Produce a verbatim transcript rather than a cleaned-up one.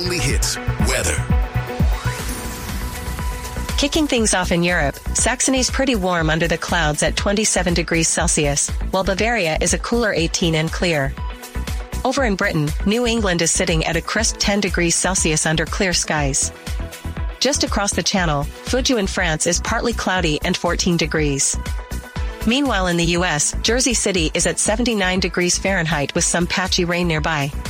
only hits, weather. Kicking things off in Europe, Saxony's pretty warm under the clouds at twenty-seven degrees Celsius, while Bavaria is a cooler eighteen and clear. Over in Britain, New England is sitting at a crisp ten degrees Celsius under clear skies. Just across the channel, Fujou in France is partly cloudy and fourteen degrees. Meanwhile in the U S, Jersey City is at seventy-nine degrees Fahrenheit with some patchy rain nearby.